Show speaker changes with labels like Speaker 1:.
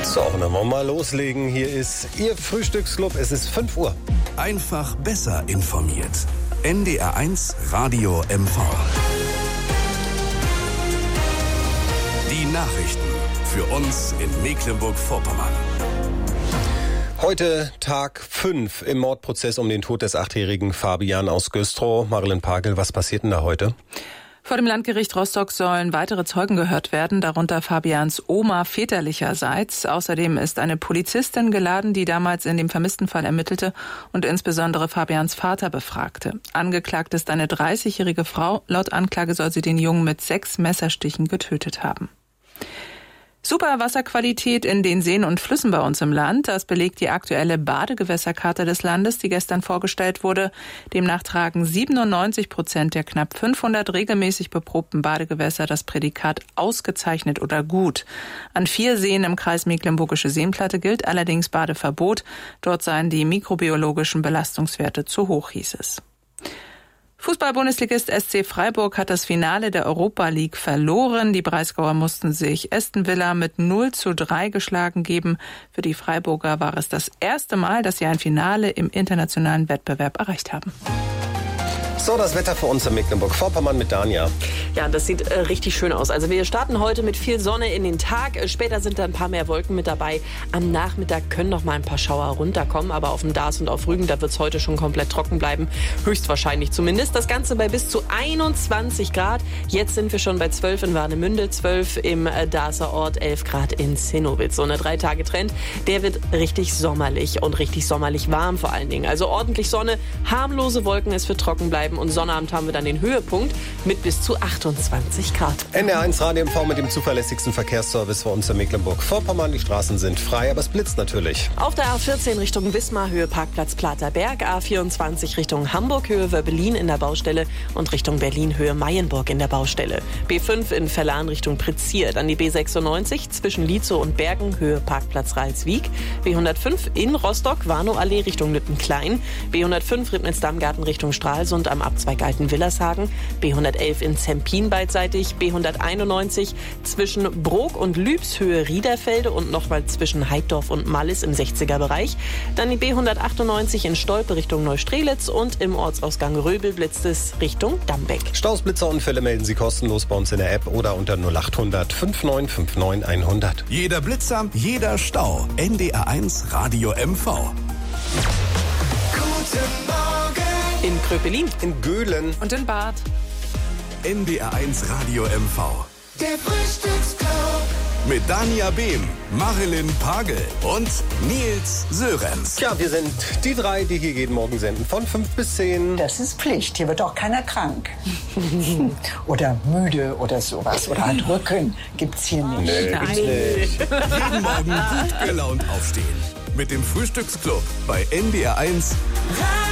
Speaker 1: So, dann wollen wir mal loslegen. Hier ist Ihr Frühstücksclub. Es ist 5 Uhr.
Speaker 2: Einfach besser informiert. NDR1 Radio MV. Die Nachrichten für uns in Mecklenburg-Vorpommern.
Speaker 1: Heute Tag 5 im Mordprozess um den Tod des 8-jährigen Fabian aus Güstrow. Marilyn Pagel, was passiert denn da heute?
Speaker 3: Vor dem Landgericht Rostock sollen weitere Zeugen gehört werden, darunter Fabians Oma väterlicherseits. Außerdem ist eine Polizistin geladen, die damals in dem vermissten Fall ermittelte und insbesondere Fabians Vater befragte. Angeklagt ist eine 30-jährige Frau. Laut Anklage soll sie den Jungen mit 6 Messerstichen getötet haben. Super Wasserqualität in den Seen und Flüssen bei uns im Land. Das belegt die aktuelle Badegewässerkarte des Landes, die gestern vorgestellt wurde. Demnach tragen 97% der knapp 500 regelmäßig beprobten Badegewässer das Prädikat ausgezeichnet oder gut. An 4 Seen im Kreis Mecklenburgische Seenplatte gilt allerdings Badeverbot. Dort seien die mikrobiologischen Belastungswerte zu hoch, hieß es. Fußball-Bundesligist SC Freiburg hat das Finale der Europa League verloren. Die Breisgauer mussten sich Aston Villa mit 0:3 geschlagen geben. Für die Freiburger war es das erste Mal, dass sie ein Finale im internationalen Wettbewerb erreicht haben.
Speaker 1: So, das Wetter für uns in Mecklenburg-Vorpommern mit Dania.
Speaker 4: Ja, das sieht richtig schön aus. Also wir starten heute mit viel Sonne in den Tag. Später sind da ein paar mehr Wolken mit dabei. Am Nachmittag können noch mal ein paar Schauer runterkommen. Aber auf dem Dars und auf Rügen, da wird es heute schon komplett trocken bleiben. Höchstwahrscheinlich zumindest. Das Ganze bei bis zu 21 Grad. Jetzt sind wir schon bei 12 in Warnemünde, 12 im Darser Ort, 11 Grad in Zinnowitz. So eine 3-Tage-Trend, der wird richtig sommerlich und richtig sommerlich warm vor allen Dingen. Also ordentlich Sonne, harmlose Wolken, es wird trocken bleiben. Und Sonnabend haben wir dann den Höhepunkt mit bis zu 28 Grad.
Speaker 1: NDR1 Radio MV mit dem zuverlässigsten Verkehrsservice für uns in Mecklenburg-Vorpommern. Die Straßen sind frei, aber es blitzt natürlich.
Speaker 4: Auf der A14 Richtung Wismar, Höhe Parkplatz Platerberg. A24 Richtung Hamburg, Höhe Wöbbelin in der Baustelle. Und Richtung Berlin, Höhe Mayenburg in der Baustelle. B5 in Verlan Richtung Prizier. Dann die B96 zwischen Lietzow und Bergen, Höhe Parkplatz Ralswiek. B105 in Rostock, Warnow-Allee Richtung Lüttenklein. B105 Ribnitz-Dammgarten Richtung Stralsund am Abzweig Alten-Willershagen. B111 in Zempin beidseitig. B191 zwischen Brok und Lübs, Höhe Riederfelde und nochmal zwischen Heidorf und Mallis im 60er-Bereich. Dann die B198 in Stolpe Richtung Neustrelitz und im Ortsausgang Röbel blitzt es Richtung Dambeck.
Speaker 1: Staus, Blitzerunfälle melden Sie kostenlos bei uns in der App oder unter 0800 5959 100.
Speaker 2: Jeder Blitzer, jeder Stau. NDR1 Radio MV.
Speaker 5: Guten Morgen!
Speaker 4: In Kröpelin.
Speaker 1: In Göhlen.
Speaker 3: Und in Bad.
Speaker 2: NDR1 Radio MV.
Speaker 5: Der Frühstücksclub.
Speaker 2: Mit Dania Behm, Marilyn Pagel und Nils Sörenz.
Speaker 1: Tja, wir sind die 3, die hier jeden Morgen senden, von 5 bis 10.
Speaker 6: Das ist Pflicht. Hier wird auch keiner krank. Oder müde oder sowas. Oder hat Rücken. Gibt's hier nicht.
Speaker 1: Nee, gibt's nicht.
Speaker 2: Jeden Morgen gut gelaunt aufstehen. Mit dem Frühstücksclub bei NDR1